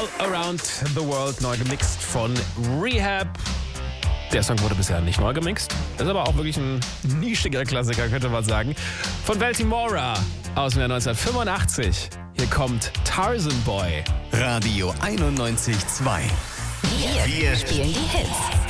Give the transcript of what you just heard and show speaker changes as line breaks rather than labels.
All Around the World, neu gemixt von Rehab. Der Song wurde bisher nicht neu gemixt, ist aber auch wirklich ein nischiger Klassiker, könnte man sagen. Von Baltimora aus dem Jahr 1985. Hier kommt Tarzan Boy.
Radio 91.2.
Wir spielen die Hits.